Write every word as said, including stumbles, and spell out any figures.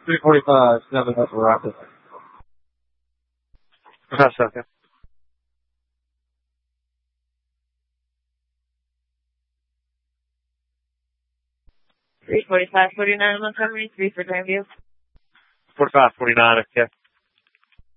three forty-five, seven up Rapid. Half second. three forty-five, forty-nine Montgomery, three for Grandview. forty-five, forty-nine, okay.